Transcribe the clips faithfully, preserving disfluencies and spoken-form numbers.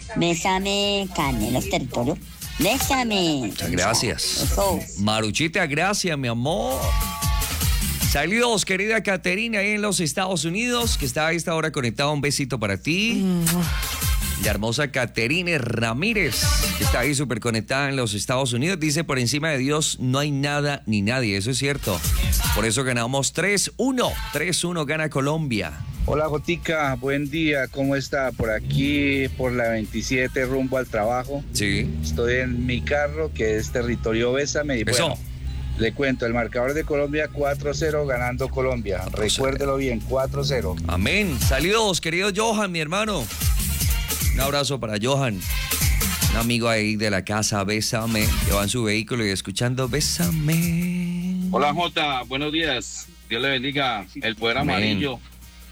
Bésame, Canelos Territorio. Bésame. Muchas gracias. Eso. Maruchita, gracias, mi amor. Saludos, querida Caterina, ahí en los Estados Unidos, que está a esta hora conectada. Un besito para ti. La hermosa Caterina Ramírez, que está ahí súper conectada en los Estados Unidos. Dice, por encima de Dios no hay nada ni nadie. Eso es cierto. Por eso ganamos tres uno. tres uno gana Colombia. Hola, Jotica. Buen día. ¿Cómo está? Por aquí, por la veintisiete, rumbo al trabajo. Sí. Estoy en mi carro, que es territorio Bésame. Y Eso. bueno, le cuento, el marcador de Colombia cuatro cero ganando Colombia. Recuérdelo bien, cuatro cero. Amén. Saludos, querido Johan, mi hermano. Un abrazo para Johan, un amigo ahí de la casa, Bésame, que va en su vehículo y escuchando Bésame. Hola Jota, buenos días. Dios le bendiga. El poder Amén. amarillo.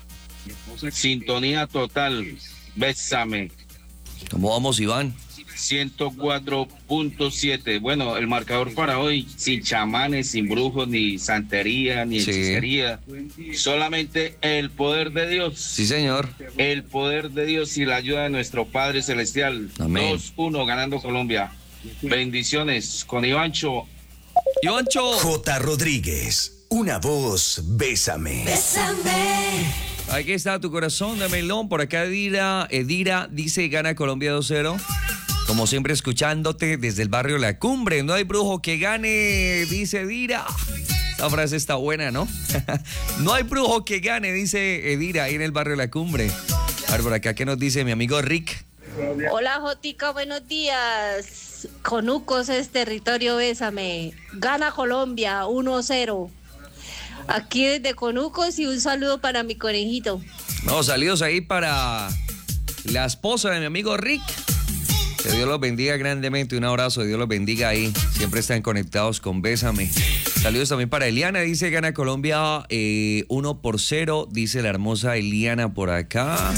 Sintonía total. Bésame. ¿Cómo vamos, Iván? ciento cuatro punto siete. Bueno, el marcador para hoy, sin chamanes, sin brujos, ni santería, ni Sí. hechicería. Solamente el poder de Dios. Sí, señor. El poder de Dios y la ayuda de nuestro Padre Celestial. Amén. dos uno ganando Colombia. Bendiciones con Ivancho. Ivancho. J. Rodríguez, una voz, Bésame. Aquí está tu corazón de melón. Por acá Edira, Edira dice gana Colombia dos cero. Como siempre escuchándote desde el barrio La Cumbre. No hay brujo que gane, dice Edira. Esta frase está buena, ¿no? No hay brujo que gane, dice Edira ahí en el barrio La Cumbre. A ver, por acá, ¿qué nos dice mi amigo Rick? Hola Jotica, buenos días. Conucos es territorio Bésame. Gana Colombia uno cero. Aquí desde Conucos y un saludo para mi conejito. No, saludos ahí para la esposa de mi amigo Rick. Que Dios los bendiga grandemente. Un abrazo, Dios los bendiga ahí. Siempre están conectados con Bésame. Saludos también para Eliana. Dice gana Colombia eh, uno por cero. Dice la hermosa Eliana por acá.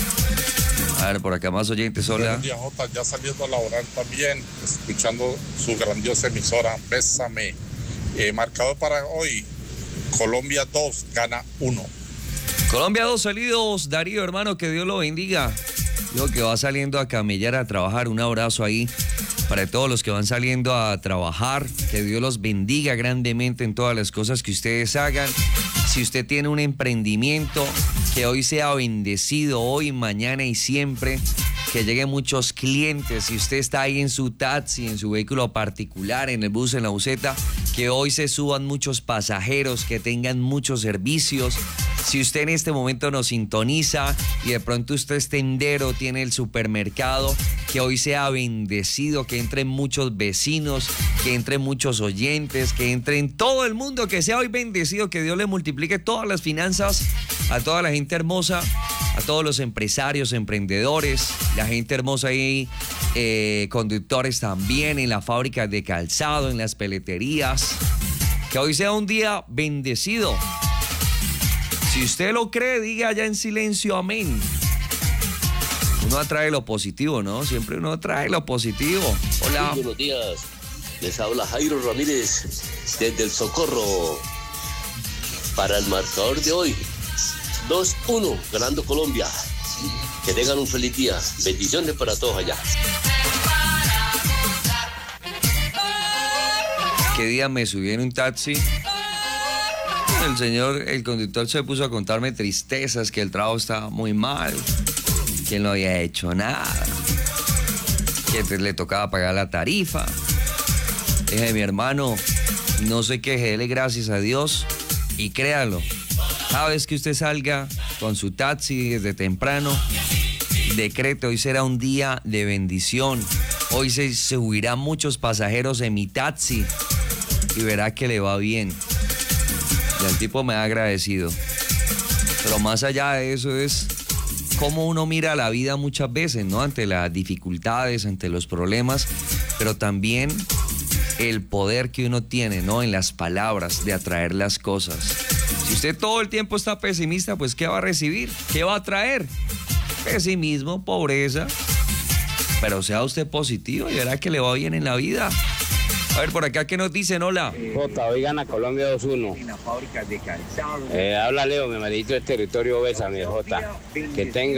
A ver, por acá más oyentes. Hola. Buenos días, Jota. Ya saliendo a laborar también, escuchando su grandiosa emisora, Bésame. Eh, marcador para hoy, Colombia dos, gana uno. Colombia dos, salidos. Darío, hermano, que Dios lo bendiga. Digo que va saliendo a camellar, a trabajar. Un abrazo ahí para todos los que van saliendo a trabajar. Que Dios los bendiga grandemente en todas las cosas que ustedes hagan. Si usted tiene un emprendimiento, que hoy sea bendecido, hoy, mañana y siempre. Que lleguen muchos clientes. Si usted está ahí en su taxi, en su vehículo particular, en el bus, en la buseta, que hoy se suban muchos pasajeros, que tengan muchos servicios. Si usted en este momento nos sintoniza y de pronto usted es tendero, tiene el supermercado, que hoy sea bendecido, que entren muchos vecinos, que entren muchos oyentes, que entren todo el mundo, que sea hoy bendecido, que Dios le multiplique todas las finanzas a toda la gente hermosa, a todos los empresarios, emprendedores, la gente hermosa ahí, eh, conductores también en las fábricas de calzado, en las peleterías. Que hoy sea un día bendecido. Si usted lo cree, diga ya en silencio amén. Uno atrae lo positivo, ¿no? Siempre uno atrae lo positivo. Hola. Buenos días. Les habla Jairo Ramírez desde El Socorro. Para el marcador de hoy, dos uno, ganando Colombia. Que tengan un feliz día. Bendiciones para todos allá. ¿Qué día me subí en un taxi? El señor, el conductor se puso a contarme tristezas, que el trabajo estaba muy mal, que él no había hecho nada, que le tocaba pagar la tarifa. Dije, mi hermano, no se queje, dele gracias a Dios y créalo. Cada vez que usted salga con su taxi desde temprano, decrete, hoy será un día de bendición. Hoy se subirán muchos pasajeros en mi taxi y verá que le va bien. Y el tipo me ha agradecido. Pero más allá de eso es cómo uno mira la vida muchas veces, ¿no? Ante las dificultades, ante los problemas, pero también el poder que uno tiene, ¿no? En las palabras de atraer las cosas. Si usted todo el tiempo está pesimista, pues ¿qué va a recibir? ¿Qué va a traer? Pesimismo, pobreza. Pero sea usted positivo y verá que le va bien en la vida. A ver, por acá, ¿qué nos dicen? Hola. Jota, hoy gana Colombia dos uno. Eh, habla Leo, mi maridito del territorio Bésame, Jota. Que tenga,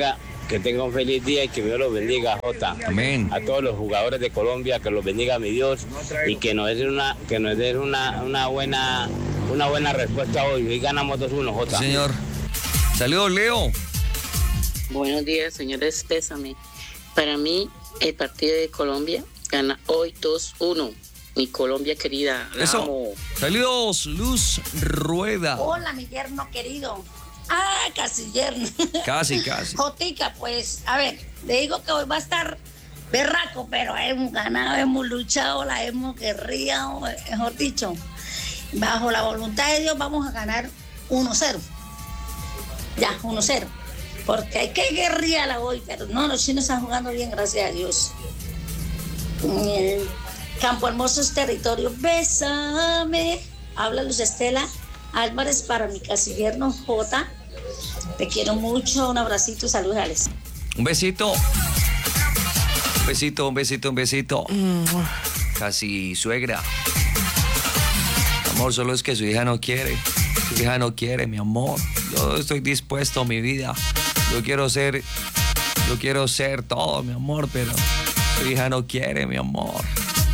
Que tenga un feliz día y que Dios los bendiga, Jota. Amén. A todos los jugadores de Colombia, que los bendiga mi Dios y que nos den una, que nos den una, una buena, una buena respuesta hoy. Hoy ganamos dos uno, Jota. Sí, señor. Saludos, Leo. Buenos días, señores, pésame. Para mí, el partido de Colombia gana hoy dos uno. Mi Colombia querida, la Eso. amo. Saludos, Luz Rueda. Hola, mi yerno querido. Ah, casi yerno. Casi, casi. Jotica, pues, a ver, le digo que hoy va a estar berraco, pero hemos ganado, hemos luchado, la hemos guerreado, mejor dicho. Bajo la voluntad de Dios vamos a ganar uno cero. Ya, uno cero. Porque hay que guerrearla hoy, pero no, los chinos están jugando bien, gracias a Dios. El Campo Hermoso es territorio. Bésame. Habla Luz Estela Álvarez para mi casi yerno J. Te quiero mucho, un abracito y saludos, Alex. Un besito. Un besito, un besito, un besito. Casi suegra. Amor, solo es que su hija no quiere. Su hija no quiere, mi amor. Yo estoy dispuesto, mi vida. Yo quiero ser, yo quiero ser todo, mi amor, pero su hija no quiere, mi amor.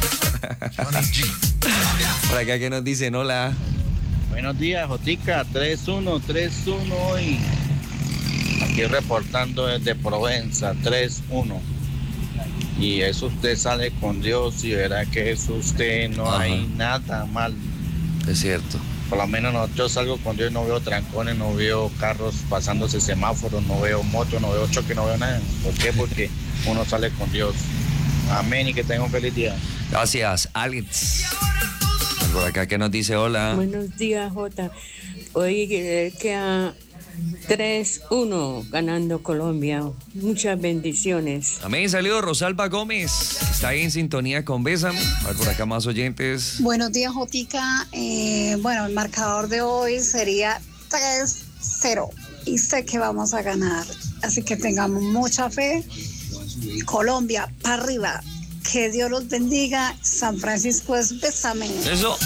Por acá que nos dicen hola. Buenos días, Jotica, tres uno, tres uno hoy. Aquí reportando desde Provenza, tres uno. Y eso usted sale con Dios y verá que eso usted no Ajá. hay nada mal. Es cierto. Por lo menos no, yo salgo con Dios y no veo trancones, no veo carros pasándose semáforos, no veo motos, no veo choque, no veo nada. ¿Por qué? Porque uno sale con Dios. Amén y que tenga un feliz día. Gracias, Alex. Por acá que nos dice hola. Buenos días, Jota. Hoy eh, queda tres uno ganando Colombia. Muchas bendiciones. Amén, saludos, Rosalba Gómez. Está ahí en sintonía con Bésame. A ver, por acá más oyentes. Buenos días, Jotica. Eh, bueno, el marcador de hoy sería tres cero y sé que vamos a ganar. Así que tengamos mucha fe. Colombia, para arriba. Que Dios los bendiga. San Francisco es bésame. Eso.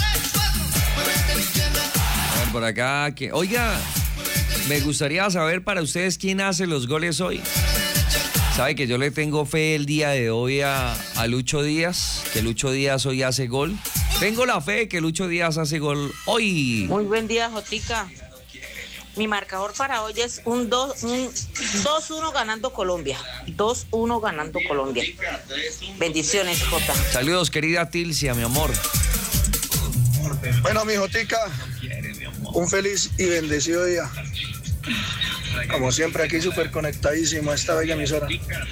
A ver, por acá que... Oiga, me gustaría saber para ustedes quién hace los goles hoy. ¿Sabe que yo le tengo fe el día de hoy a, a Lucho Díaz? Que Lucho Díaz hoy hace gol. Tengo la fe que Lucho Díaz hace gol hoy. Muy buen día, Jotica. Mi marcador para hoy es un dos uno ganando Colombia. dos uno ganando Colombia. Bendiciones, Jota. Saludos, querida Tilcia, mi amor. Bueno, mi Jotica, un feliz y bendecido día. Como siempre, aquí súper conectadísimo a esta bella emisora.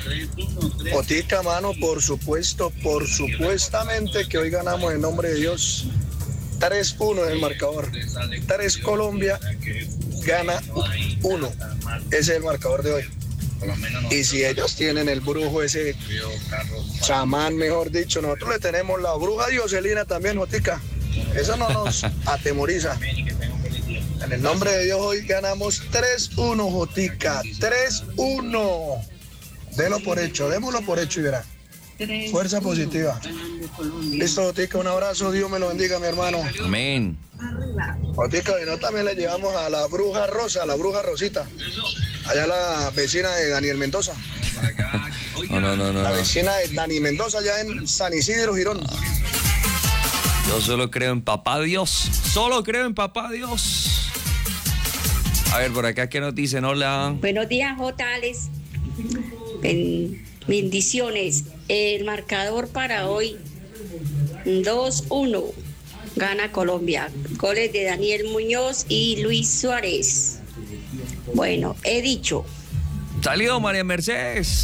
Jotica, mano, por supuesto, por supuestamente que hoy ganamos en nombre de Dios. tres uno en el marcador. tres Colombia, gana uno. Ese es el marcador de hoy. Y si ellos tienen el brujo, ese chamán, mejor dicho, nosotros le tenemos la bruja Dioselina también, Jotica. Eso no nos atemoriza. En el nombre de Dios hoy ganamos tres uno, Jotica. tres uno. Délo por hecho, démoslo por hecho y verá. Fuerza positiva. Listo, Jotica, un abrazo. Dios me lo bendiga, mi hermano. Amén. Jotica, y no también le llevamos a la bruja Rosa, a la bruja Rosita. Allá la vecina de Daniel Mendoza. No, no, no, no. La no. vecina de Dani Mendoza, allá en San Isidro, Girón. Yo solo creo en papá Dios. Solo creo en papá Dios. A ver, por acá que nos dicen hola. Buenos días, J. Alex. Ben- bendiciones. El marcador para hoy, dos uno. Gana Colombia. Goles de Daniel Muñoz y Luis Suárez. Bueno, he dicho. Salió María Mercedes.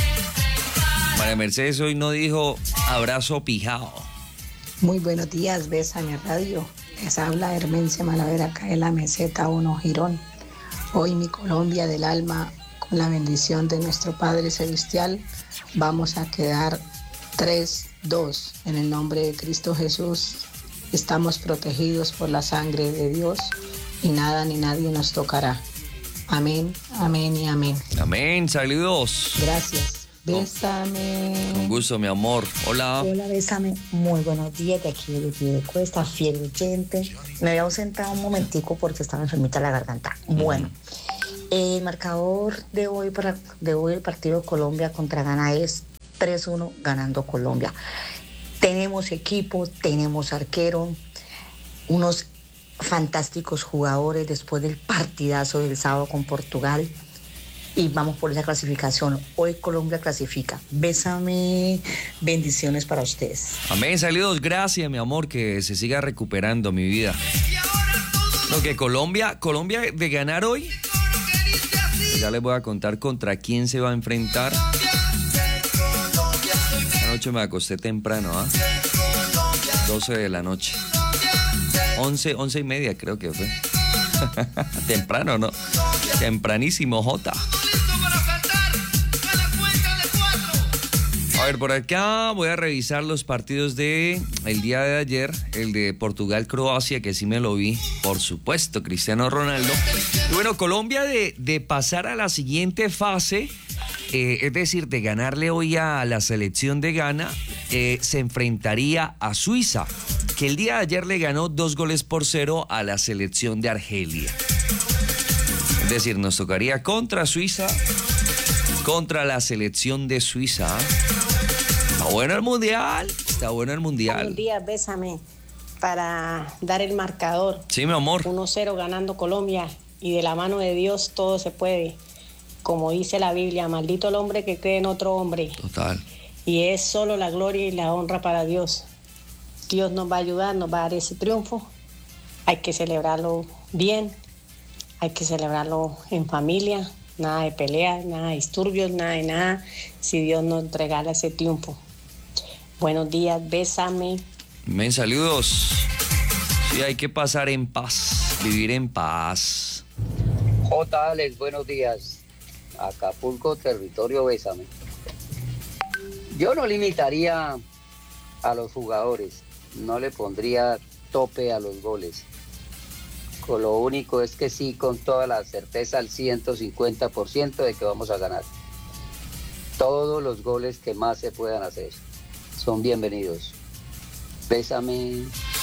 María Mercedes hoy no dijo abrazo pijao. Muy buenos días, Bésame Radio. Les habla Hermencia Malavera acá en la meseta uno Girón. Hoy mi Colombia del alma, con la bendición de nuestro Padre Celestial, vamos a quedar tres dos. En el nombre de Cristo Jesús, estamos protegidos por la sangre de Dios y nada ni nadie nos tocará. Amén, amén y amén. Amén, saludos. Gracias. Bésame. Un gusto, mi amor. Hola. Hola, Bésame. Muy buenos días, de aquí de Pie de Cuesta, fiel oyente. Me había ausentado un momentico porque estaba enfermita la garganta. Bueno, El marcador de hoy para de hoy el partido Colombia contra Ghana es tres uno ganando Colombia. Tenemos equipo, tenemos arquero, unos fantásticos jugadores después del partidazo del sábado con Portugal y vamos por esa clasificación. Hoy Colombia clasifica. Bésame, bendiciones para ustedes. Amén, saludos, gracias mi amor, que se siga recuperando mi vida. Lo que Colombia, Colombia de ganar hoy, ya les voy a contar contra quién se va a enfrentar. Anoche me acosté temprano, ¿ah? doce de la noche. once, once y media creo que fue. Temprano, ¿no? Tempranísimo, Jota. A ver, por acá voy a revisar los partidos de el día de ayer, el de Portugal-Croacia, que sí me lo vi, por supuesto, Cristiano Ronaldo. Y bueno, Colombia de, de pasar a la siguiente fase, eh, es decir, de ganarle hoy a la selección de Ghana, eh, se enfrentaría a Suiza, que el día de ayer le ganó dos goles por cero a la selección de Argelia. Es decir, nos tocaría contra Suiza, contra la selección de Suiza. Está bueno el mundial, está bueno el mundial. Buenos días, bésame, para dar el marcador. Sí, mi amor. uno cero ganando Colombia y de la mano de Dios todo se puede. Como dice la Biblia, maldito el hombre que cree en otro hombre. Total. Y es solo la gloria y la honra para Dios. Dios nos va a ayudar, nos va a dar ese triunfo. Hay que celebrarlo bien, hay que celebrarlo en familia, nada de peleas, nada de disturbios, nada de nada, si Dios nos regala ese triunfo. Buenos días, bésame. Men, saludos. Sí, hay que pasar en paz, vivir en paz. J. Alex, buenos días. Acapulco, territorio, bésame. Yo no limitaría a los jugadores, no le pondría tope a los goles. Con lo único es que sí, con toda la certeza, al ciento cincuenta por ciento de que vamos a ganar. Todos los goles que más se puedan hacer son bienvenidos. Bésame.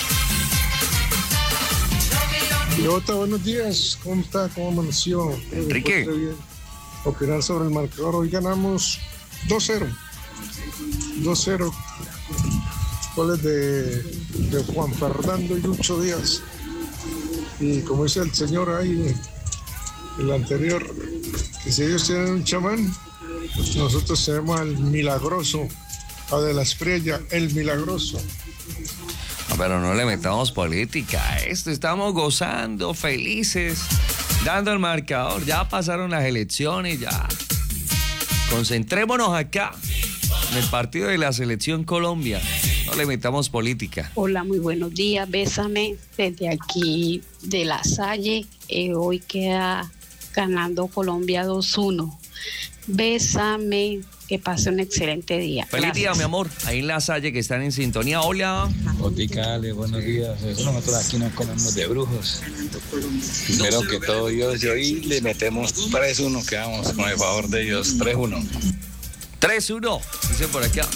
Jota, buenos días. ¿Cómo está? ¿Cómo amaneció? Enrique. Opinar sobre el marcador. Hoy ganamos dos cero. dos cero. Goles de, de Juan Fernando y Lucho Díaz. Y como dice el señor ahí, el anterior, que si ellos tienen un chamán, nosotros tenemos al milagroso, a de la Espriella, el milagroso. No, pero no le metamos política a esto, estamos gozando, felices, dando el marcador, ya pasaron las elecciones, ya. Concentrémonos acá, en el partido de la selección Colombia. No le metamos política. Hola, muy buenos días. Bésame desde aquí de La Salle. Eh, hoy queda ganando Colombia dos uno. Bésame. Que pase un excelente día. Feliz Gracias. Día, mi amor. Ahí en La Salle que están en sintonía. Hola. Otica, Ale, buenos días. Nosotros aquí nos comemos de brujos. Primero que todo, Dios, y hoy le metemos tres uno. Quedamos con el favor de Dios. tres uno. tres uno. Dice por acá.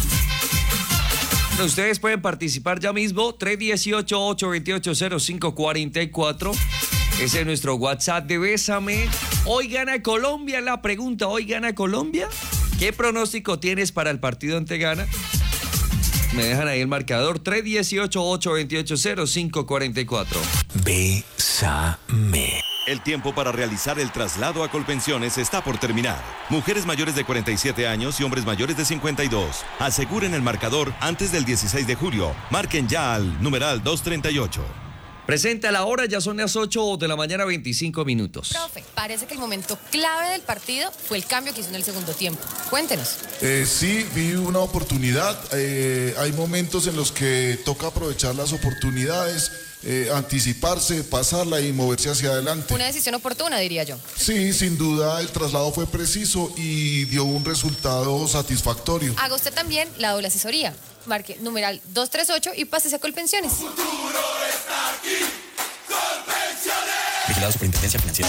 Ustedes pueden participar ya mismo, tres uno ocho, ocho dos ocho, cero cinco cuatro cuatro. Ese es nuestro WhatsApp de Bésame. Hoy gana Colombia, la pregunta, ¿hoy gana Colombia? ¿Qué pronóstico tienes para el partido ante Ghana? Me dejan ahí el marcador, tres uno ocho, ocho dos ocho, cero cinco cuatro cuatro. Bésame. El tiempo para realizar el traslado a Colpensiones está por terminar. Mujeres mayores de cuarenta y siete años y hombres mayores de cincuenta y dos. Aseguren el marcador antes del dieciséis de julio. Marquen ya al numeral doscientos treinta y ocho. Presenta la hora, ya son las ocho de la mañana, veinticinco minutos. Profe, parece que el momento clave del partido fue el cambio que hizo en el segundo tiempo. Cuéntenos. Eh, sí, vi una oportunidad. Eh, hay momentos en los que toca aprovechar las oportunidades. Eh, anticiparse, pasarla y moverse hacia adelante. Una decisión oportuna, diría yo. Sí, sin duda el traslado fue preciso y dio un resultado satisfactorio. Haga usted también la doble asesoría. Marque numeral doscientos treinta y ocho y pásese a Colpensiones. Vigilado Superintendencia Financiera.